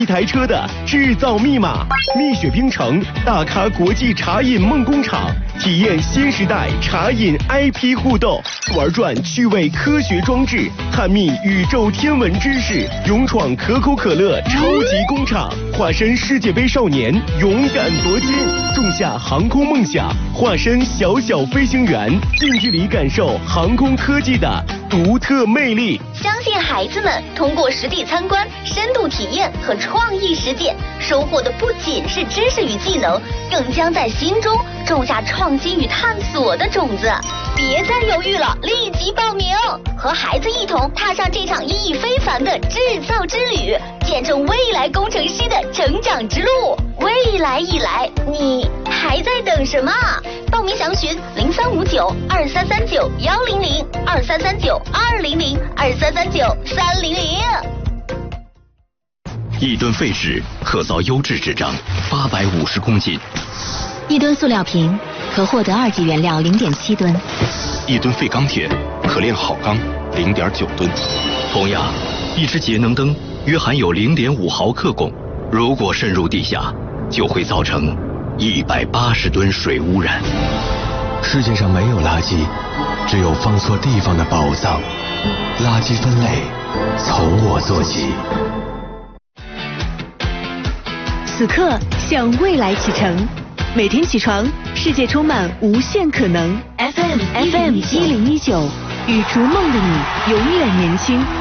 一台车的制造密码。蜜雪冰城大咖国际茶饮梦工厂，体验新时代茶饮 IP 互动，玩转趣味科学装置，探秘宇宙天文知识，勇闯可口可乐超级工厂，化身世界杯少年，勇敢夺金，种下航空梦想，化身小小飞行员，近距离感受航空科技的独特魅力。 相信孩子们通过实地参观、深度体验和创意实践，收获的不仅是知识与技能，更将在心中种下创新与探索的种子。别再犹豫了，立即报名，和孩子一同踏上这场意义非凡的制造之旅，见证未来工程师的成长之路。未来已来，你还在等什么？报名详询0339239100，23392002，2339200300。 1吨废纸可造优质纸张850公斤 ，1吨塑料瓶可获得2级原料0.7吨 ，1吨废钢铁可炼好钢0.9吨。同样，一只节能灯约含有0.5毫克汞，如果渗入地下，就会造成180吨水污染。 世界上没有垃圾，只有放错地方的宝藏。垃圾分类从我做起。 此刻向未来启程，每天起床，世界充满无限可能。FM 1019，与逐梦的你永远年轻。